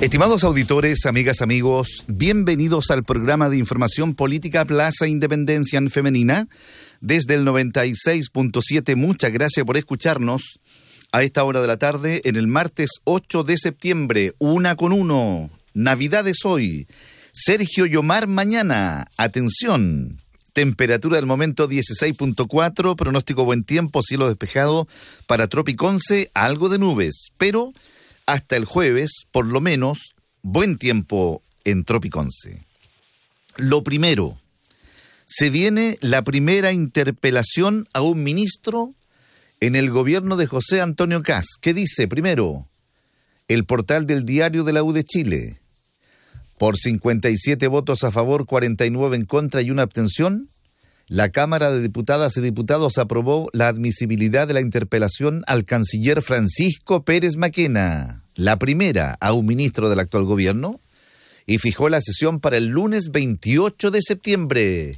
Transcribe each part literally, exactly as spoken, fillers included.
Estimados auditores, amigas, amigos, bienvenidos al programa de información política Plaza Independencia en Femenina. Desde el noventa y seis punto siete, muchas gracias por escucharnos a esta hora de la tarde en el martes ocho de septiembre, una con uno. Navidades hoy. Sergio Yomar mañana. Atención. Temperatura del momento dieciséis punto cuatro, pronóstico buen tiempo, cielo despejado para Tropiconce, algo de nubes, pero hasta el jueves, por lo menos, buen tiempo en Tropiconce. Lo primero, se viene la primera interpelación a un ministro en el gobierno de José Antonio Kast. ¿Qué dice? Primero, el portal del Diario de la U de Chile. Por cincuenta y siete votos a favor, cuarenta y nueve en contra y una abstención, la Cámara de Diputadas y Diputados aprobó la admisibilidad de la interpelación al canciller Francisco Pérez Maquena, la primera a un ministro del actual gobierno, y fijó la sesión para el lunes veintiocho de septiembre.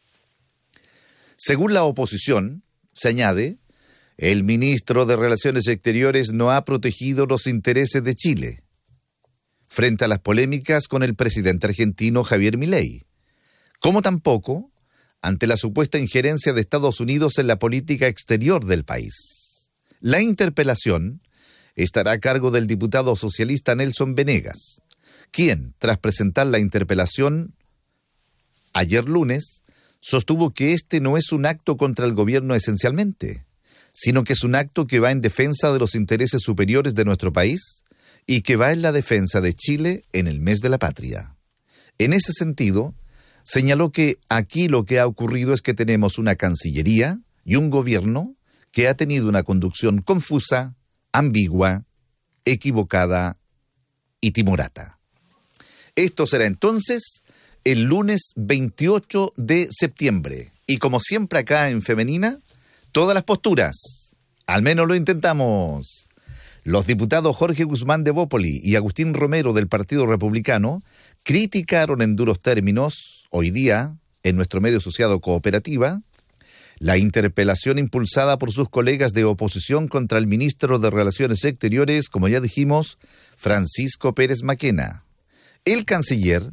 Según la oposición, se añade, el ministro de Relaciones Exteriores no ha protegido los intereses de Chile frente a las polémicas con el presidente argentino Javier Milei, como tampoco ante la supuesta injerencia de Estados Unidos en la política exterior del país. La interpelación estará a cargo del diputado socialista Nelson Venegas, quien, tras presentar la interpelación ayer lunes, sostuvo que este no es un acto contra el gobierno esencialmente, sino que es un acto que va en defensa de los intereses superiores de nuestro país y que va en la defensa de Chile en el mes de la patria. En ese sentido, señaló que aquí lo que ha ocurrido es que tenemos una Cancillería y un gobierno que ha tenido una conducción confusa, ambigua, equivocada y timorata. Esto será entonces el lunes veintiocho de septiembre. Y como siempre acá en Femenina, todas las posturas. Al menos lo intentamos. Los diputados Jorge Guzmán de Bópoli y Agustín Romero del Partido Republicano criticaron en duros términos, hoy día, en nuestro medio asociado Cooperativa, la interpelación impulsada por sus colegas de oposición contra el ministro de Relaciones Exteriores, como ya dijimos, Francisco Pérez Maquena. El canciller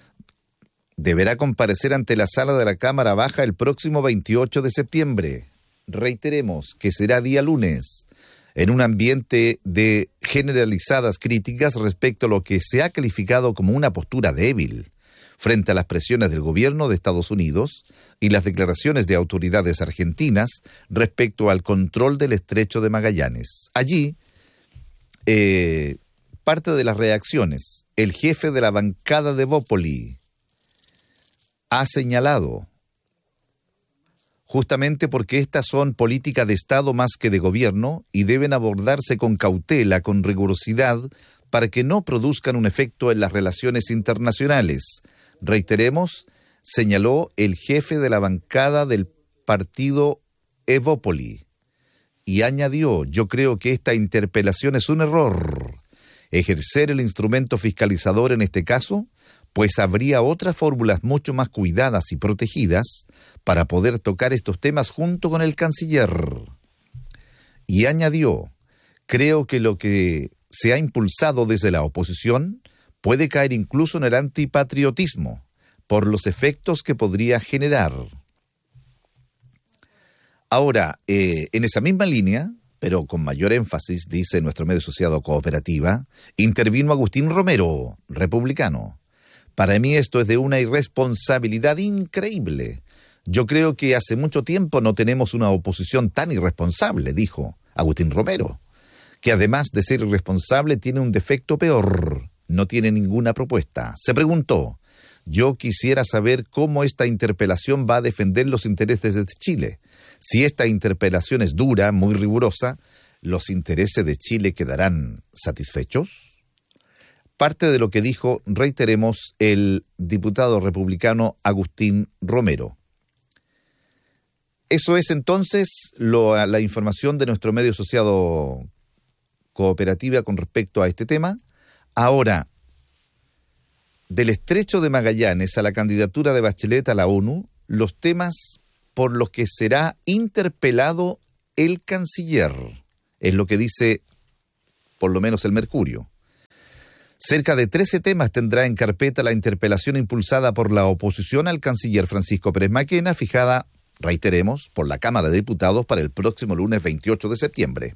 deberá comparecer ante la sala de la Cámara Baja el próximo veintiocho de septiembre. Reiteremos que será día lunes, en un ambiente de generalizadas críticas respecto a lo que se ha calificado como una postura débil frente a las presiones del gobierno de Estados Unidos y las declaraciones de autoridades argentinas respecto al control del Estrecho de Magallanes. Allí, eh, parte de las reacciones, el jefe de la bancada de Bópoli ha señalado, justamente porque estas son políticas de Estado más que de gobierno y deben abordarse con cautela, con rigurosidad, para que no produzcan un efecto en las relaciones internacionales. Reiteremos, señaló el jefe de la bancada del partido Evópoli y añadió, yo creo que esta interpelación es un error. Ejercer el instrumento fiscalizador en este caso, pues habría otras fórmulas mucho más cuidadas y protegidas para poder tocar estos temas junto con el canciller. Y añadió, creo que lo que se ha impulsado desde la oposición puede caer incluso en el antipatriotismo por los efectos que podría generar. Ahora, eh, en esa misma línea, pero con mayor énfasis, dice nuestro medio asociado Cooperativa, intervino Agustín Romero, republicano. Para mí esto es de una irresponsabilidad increíble. Yo creo que hace mucho tiempo no tenemos una oposición tan irresponsable, dijo Agustín Romero, que además de ser irresponsable tiene un defecto peor, no tiene ninguna propuesta. Se preguntó, yo quisiera saber cómo esta interpelación va a defender los intereses de Chile. Si esta interpelación es dura, muy rigurosa, ¿los intereses de Chile quedarán satisfechos? Parte de lo que dijo, reiteremos, el diputado republicano Agustín Romero. Eso es entonces lo, la información de nuestro medio asociado Cooperativa con respecto a este tema. Ahora, del Estrecho de Magallanes a la candidatura de Bachelet a la ONU, los temas por los que será interpelado el canciller, es lo que dice por lo menos el Mercurio. Cerca de trece temas tendrá en carpeta la interpelación impulsada por la oposición al canciller Francisco Pérez Maquena, fijada, reiteremos, por la Cámara de Diputados para el próximo lunes veintiocho de septiembre.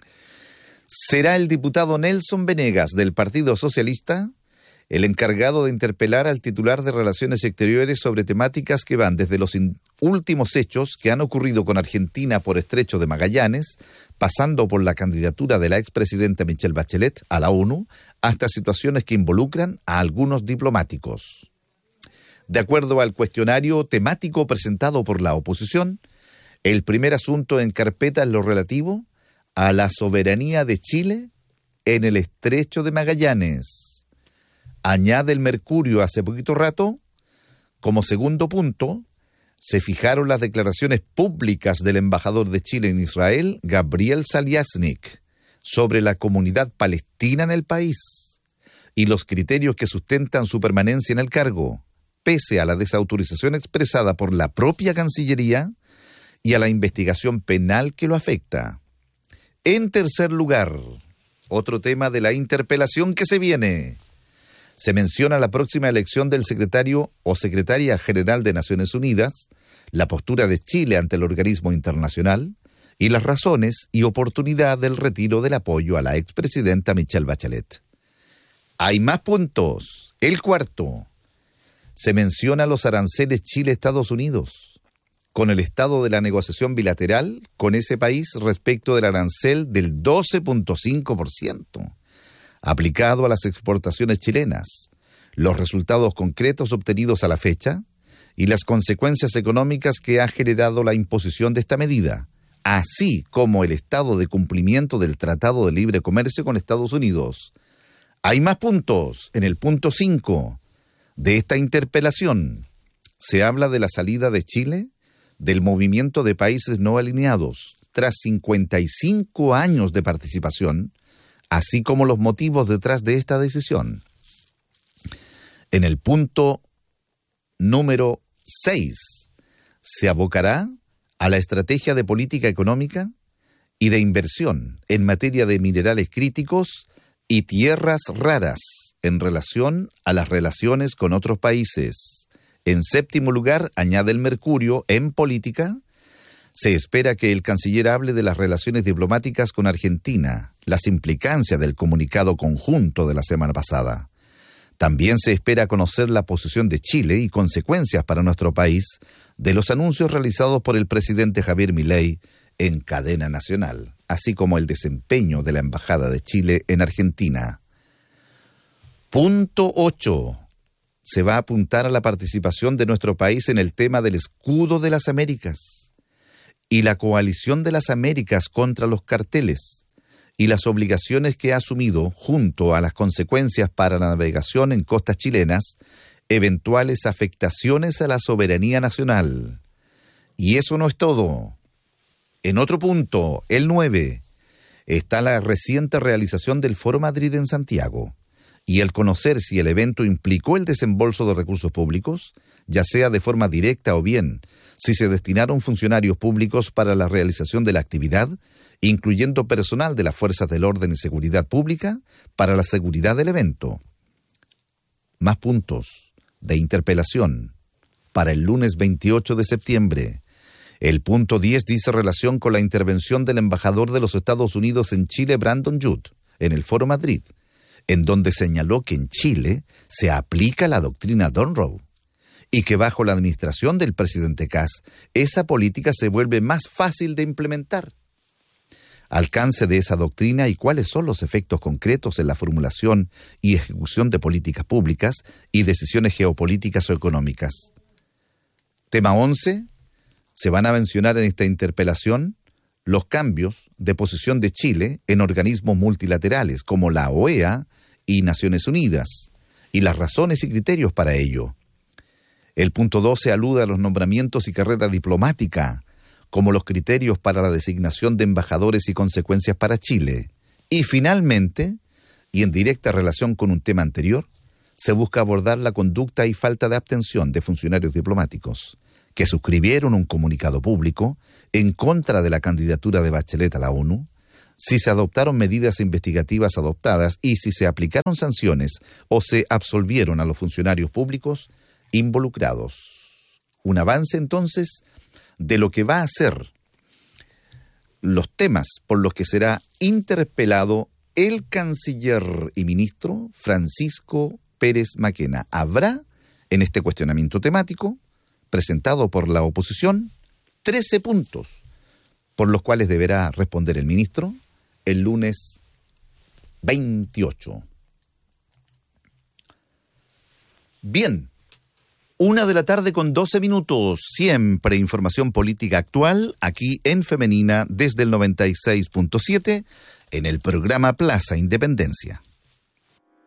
Será el diputado Nelson Venegas, del Partido Socialista, el encargado de interpelar al titular de Relaciones Exteriores sobre temáticas que van desde los últimos hechos que han ocurrido con Argentina por Estrecho de Magallanes, pasando por la candidatura de la expresidenta Michelle Bachelet a la ONU, hasta situaciones que involucran a algunos diplomáticos. De acuerdo al cuestionario temático presentado por la oposición, el primer asunto en carpeta es lo relativo a la soberanía de Chile en el Estrecho de Magallanes. Añade el Mercurio hace poquito rato, como segundo punto, se fijaron las declaraciones públicas del embajador de Chile en Israel, Gabriel Saliasnik, sobre la comunidad palestina en el país y los criterios que sustentan su permanencia en el cargo, pese a la desautorización expresada por la propia Cancillería y a la investigación penal que lo afecta. En tercer lugar, otro tema de la interpelación que se viene. Se menciona la próxima elección del secretario o secretaria general de Naciones Unidas, la postura de Chile ante el organismo internacional y las razones y oportunidad del retiro del apoyo a la expresidenta Michelle Bachelet. Hay más puntos. El cuarto. Se menciona los aranceles Chile-Estados Unidos, con el estado de la negociación bilateral con ese país respecto del arancel del doce punto cinco por ciento. aplicado a las exportaciones chilenas, los resultados concretos obtenidos a la fecha y las consecuencias económicas que ha generado la imposición de esta medida, así como el estado de cumplimiento del Tratado de Libre Comercio con Estados Unidos. Hay más puntos. En el punto cinco de esta interpelación se habla de la salida de Chile del movimiento de países no alineados tras cincuenta y cinco años de participación, así como los motivos detrás de esta decisión. En el punto número seis se abocará a la estrategia de política económica y de inversión en materia de minerales críticos y tierras raras en relación a las relaciones con otros países. En séptimo lugar, añade el Mercurio, en política, se espera que el canciller hable de las relaciones diplomáticas con Argentina, las implicancias del comunicado conjunto de la semana pasada. También se espera conocer la posición de Chile y consecuencias para nuestro país de los anuncios realizados por el presidente Javier Milei en cadena nacional, así como el desempeño de la Embajada de Chile en Argentina. Punto ocho. Se va a apuntar a la participación de nuestro país en el tema del escudo de las Américas y la coalición de las Américas contra los carteles y las obligaciones que ha asumido junto a las consecuencias para la navegación en costas chilenas, eventuales afectaciones a la soberanía nacional. Y eso no es todo. En otro punto, el nueve, está la reciente realización del Foro Madrid en Santiago y el conocer si el evento implicó el desembolso de recursos públicos, ya sea de forma directa o bien, si se destinaron funcionarios públicos para la realización de la actividad, incluyendo personal de las Fuerzas del Orden y Seguridad Pública para la seguridad del evento. Más puntos de interpelación para el lunes veintiocho de septiembre. El punto diez dice relación con la intervención del embajador de los Estados Unidos en Chile, Brandon Judd, en el Foro Madrid, en donde señaló que en Chile se aplica la doctrina Monroe y que bajo la administración del presidente Kass esa política se vuelve más fácil de implementar. Alcance de esa doctrina y cuáles son los efectos concretos en la formulación y ejecución de políticas públicas y decisiones geopolíticas o económicas. Tema once. Se van a mencionar en esta interpelación los cambios de posición de Chile en organismos multilaterales como la O E A y Naciones Unidas y las razones y criterios para ello. El punto doce alude a los nombramientos y carrera diplomática, como los criterios para la designación de embajadores y consecuencias para Chile. Y finalmente, y en directa relación con un tema anterior, se busca abordar la conducta y falta de abstención de funcionarios diplomáticos que suscribieron un comunicado público en contra de la candidatura de Bachelet a la ONU, si se adoptaron medidas investigativas adoptadas y si se aplicaron sanciones o se absolvieron a los funcionarios públicos involucrados. Un avance entonces de lo que va a ser los temas por los que será interpelado el canciller y ministro Francisco Pérez Maquena. Habrá, en este cuestionamiento temático, presentado por la oposición, trece puntos por los cuales deberá responder el ministro el lunes veintiocho. Bien, una de la tarde con doce minutos, siempre información política actual, aquí en Femenina, desde el noventa y seis punto siete, en el programa Plaza Independencia.